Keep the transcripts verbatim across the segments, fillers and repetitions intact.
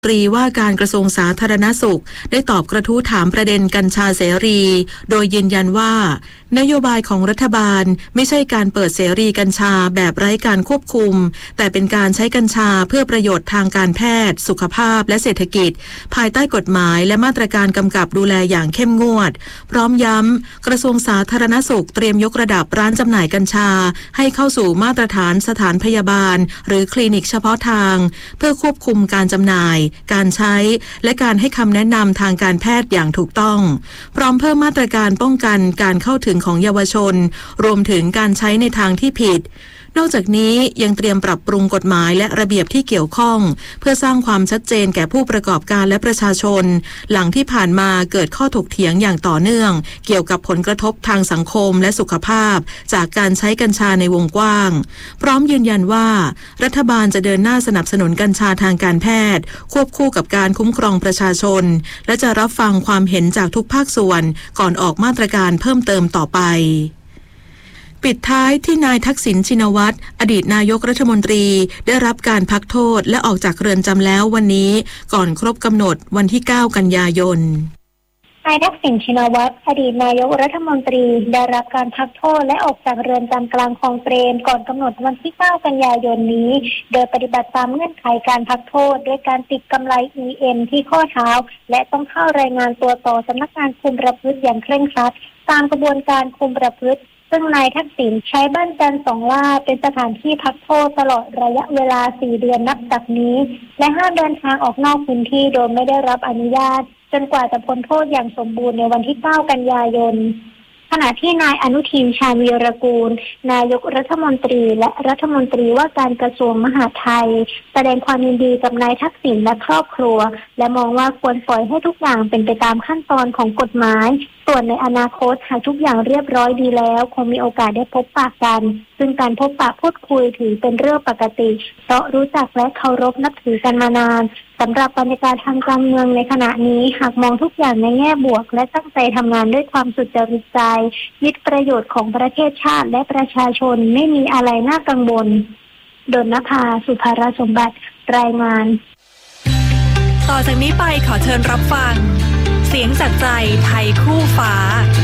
ตรีว่าการกระทรวงสาธารณสุขได้ตอบกระทู้ถามประเด็นกัญชาเสรีโดยยืนยันว่านโยบายของรัฐบาลไม่ใช่การเปิดเสรีกัญชาแบบไร้การควบคุมแต่เป็นการใช้กัญชาเพื่อประโยชน์ทางการแพทย์สุขภาพและเศรษฐกิจภายใต้กฎหมายและมาตรการกำกับดูแลอย่างเข้มงวดพร้อมย้ำกระทรวงสาธารณสุขเตรียมยกระดับร้านจำหน่ายกัญชาให้เข้าสู่มาตรฐานสถานพยาบาลหรือคลินิกเฉพาะทางเพื่อควบคุมการจำหน่ายการใช้และการให้คำแนะนำทางการแพทย์อย่างถูกต้องพร้อมเพิ่มมาตรการป้องกันการเข้าถึงของเยาวชนรวมถึงการใช้ในทางที่ผิดนอกจากนี้ยังเตรียมปรับปรุงกฎหมายและระเบียบที่เกี่ยวข้องเพื่อสร้างความชัดเจนแก่ผู้ประกอบการและประชาชนหลังที่ผ่านมาเกิดข้อถกเถียงอย่างต่อเนื่องเกี่ยวกับผลกระทบทางสังคมและสุขภาพจากการใช้กัญชาในวงกว้างพร้อมยืนยันว่ารัฐบาลจะเดินหน้าสนับสนุนกัญชาทางการแพทย์ควบคู่กับการคุ้มครองประชาชนและจะรับฟังความเห็นจากทุกภาคส่วนก่อนออกมาตรการเพิ่มเติมต่อไปปิดท้ายที่นายทักษิณชินวัตรอดีตนายกรัฐมนตรีได้รับการพักโทษและออกจากเรือนจำแล้ววันนี้ก่อนครบกำหนดวันที่เก้ากันยายนนายทักษิณชินวัตรอดีตนายกรัฐมนตรีได้รับการพักโทษและออกจากเรือนจำกลางคลองเปรมก่อนกำหนดวันที่เก้ากันยายนนี้โดยปฏิบัติตามเงื่อนไขการพักโทษด้วยการติดกำไร อี เอ็ม ที่ข้อเท้าและต้องเข้ารายงานตัวต่อสำนักงานคุมประพฤติอย่างเคร่งครัดตามกระบวนการคุมประพฤติซึ่งนายทักษิณใช้บ้านจันทร์สองล่าเป็นสถานที่พักโทษตลอดระยะเวลาสี่เดือนนับจากนี้และห้ามเดินทางออกนอกพื้นที่โดยไม่ได้รับอนุญาตจนกว่าจะพ้นโทษอย่างสมบูรณ์ในวันที่เก้ากันยายนขณะที่นายอนุทินชาญวีรกูลนายกรัฐมนตรีและรัฐมนตรีว่าการกระทรวงมหาดไทยแสดงความยินดีกับนายทักษิณและครอบครัวและมองว่าควรปล่อยให้ทุกอย่างเป็นไปตามขั้นตอนของกฎหมายส่วนในอนาคตหากทุกอย่างเรียบร้อยดีแล้วคงมีโอกาสได้พบปะกันซึ่งการพบปะพูดคุยถือเป็นเรื่องปกติเพราะรู้จักและเคารพนับถือกันมานานสำหรับบรรยากาศทางการเมืองในขณะนี้หากมองทุกอย่างในแง่บวกและตั้งใจทำงานด้วยความสุจริตใจยึดประโยชน์ของประเทศชาติและประชาชนไม่มีอะไรน่ากังวลดลนภาสุภารสมบัติรายงานต่อจากนี้ไปขอเชิญรับฟังเสียงจากใจไทยคู่ฟ้า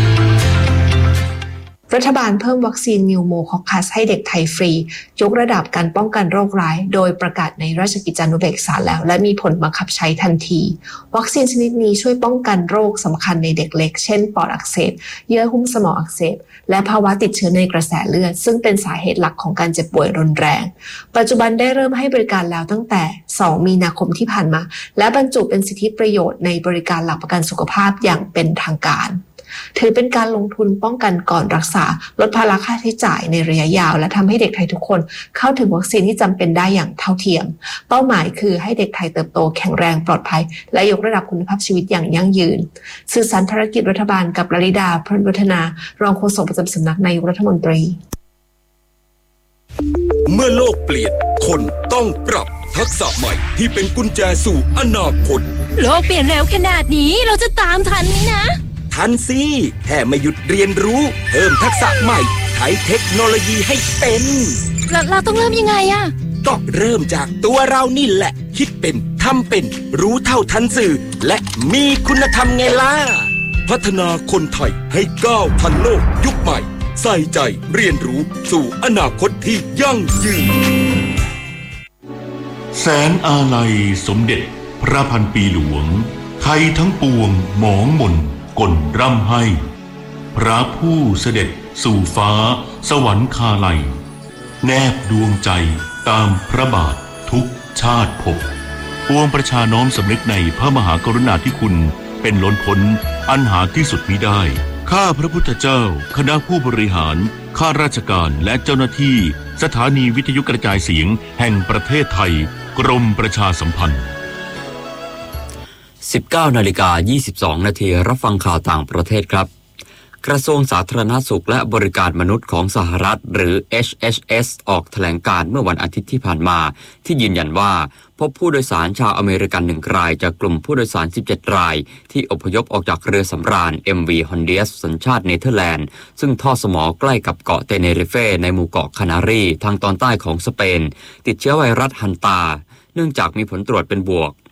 รัฐบาลเพิ่มวัคซีนนิวโมคอคคัสให้เด็กไทยฟรียกระดับการป้องกันโรคร้ายโดยประกาศในราชกิจจานุเบกษาแล้วและมีผลบังคับใช้ทันทีวัคซีนชนิดนี้ช่วยป้องกันโรคสำคัญในเด็กเล็กเช่นปอดอักเสบเยื่อหุ้มสมองอักเสบและภาวะติดเชื้อในกระแสเลือดซึ่งเป็นสาเหตุหลักของการเจ็บป่วยรุนแรงปัจจุบันได้เริ่มให้บริการแล้วตั้งแต่สองมีนาคมที่ผ่านมาและบรรจุเป็นสิทธิประโยชน์ในบริการหลักประกันสุขภาพอย่างเป็นทางการถือเป็นการลงทุนป้องกันก่อนรักษาลดภาระค่าใช้จ่ายในระยะยาวและทำให้เด็กไทยทุกคนเข้าถึงวัคซีนที่จำเป็นได้อย่างเท่าเทียมเป้าหมายคือให้เด็กไทยเติบโตแข็งแรงปลอดภัยและยกระดับคุณภาพชีวิตอย่างยั่งยืนสื่อสารภารกิจรัฐบาลกับลลิดาพรหมวัฒนารองโฆษกประจำสำนักนายกรัฐมนตรีเมื่อโลกเปลี่ยนคนต้องปรับทักษะใหม่ที่เป็นกุญแจสู่อนาคตโลกเปลี่ยนเร็วขนาดนี้เราจะตามทันไหมนะทันสิแค่ไม่หยุดเรียนรู้เพิ่มทักษะใหม่ใช้เทคโนโลยีให้เป็นเราเราต้องเริ่มยังไงอะก็เริ่มจากตัวเรานี่แหละคิดเป็นทำเป็นรู้เท่าทันสื่อและมีคุณธรรมไงล่ะพัฒนาคนไทยให้ก้าวทันโลกยุคใหม่ใส่ใจเรียนรู้สู่อนาคตที่ยั่งยืนแสนอาลัยสมเด็จพระพันปีหลวงไทยทั้งปวงหมองมนกลร่ำให้พระผู้เสด็จสู่ฟ้าสวรรคาลัยแนบดวงใจตามพระบาททุกชาติภพปวงประชาน้อมสำนึกในพระมหากรุณาธิคุณเป็นล้นพ้นอันหาที่สุดมิได้ข้าพระพุทธเจ้าคณะผู้บริหารข้าราชการและเจ้าหน้าที่สถานีวิทยุกระจายเสียงแห่งประเทศไทยกรมประชาสัมพันธ์สิบเก้านาฬิกายี่สิบสองนาทีรับฟังข่าวต่างประเทศครับกระทรวงสาธารณสุขและบริการมนุษย์ของสหรัฐหรือ เอช เอช เอส ออกแถลงการเมื่อวันอาทิตย์ที่ผ่านมาที่ยืนยันว่าพบผู้โดยสารชาวอเมริกันหนึ่งรายจากกลุ่มผู้โดยสารสิบเจ็ดรายที่อพยพออกจากเรือสำราญ เอ็ม วี Hondias สัญชาติเนเธอร์แลนด์ซึ่งทอดสมอใกล้กับเกาะเตเนริเฟในหมู่เกาะคานารีทางตอนใต้ของสเปนติดเชื้อไวรัสฮันตาเนื่องจากมีผลตรวจเป็นบวก